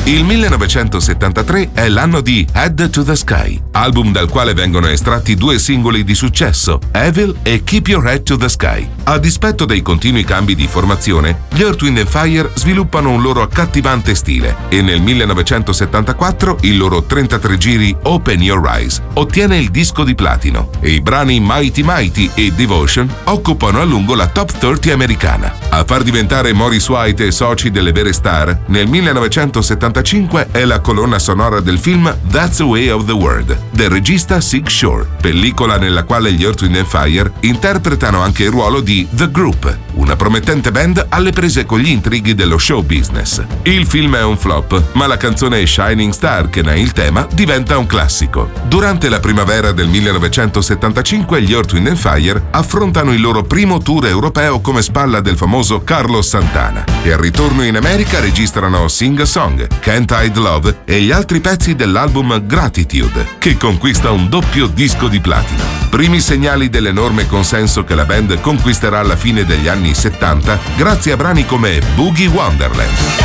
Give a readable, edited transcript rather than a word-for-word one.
Il 1973 è l'anno di Head to the Sky, album dal quale vengono estratti 2 singoli di successo, Evil e Keep Your Head to the Sky. A dispetto dei continui cambi di formazione, gli Earth, Wind & Fire sviluppano un loro accattivante stile e nel 1974 il loro 33 giri Open Your Eyes ottiene il disco di platino e i brani Mighty Mighty e Devotion occupano a lungo la top 30 americana. A far diventare Maurice White e soci delle vere star, nel 1975 è la colonna sonora del film That's the Way of the World del regista Sig Shore, pellicola nella quale gli Earth, Wind & Fire interpretano anche il ruolo di The Group, una promettente band alle prese con gli intrighi dello show business. Il film è un flop, ma la canzone Shining Star, che ne è il tema, diventa un classico. Durante la primavera del 1975 gli Earth, Wind & Fire affrontano il loro primo tour europeo come spalla del famoso Carlos Santana e al ritorno in America registrano Sing a Song, Can't Hide Love e gli altri pezzi dell'album Gratitude, che conquista un doppio disco di platino. Primi segnali dell'enorme consenso che la band conquisterà alla fine degli anni 70 grazie a brani come Boogie Wonderland.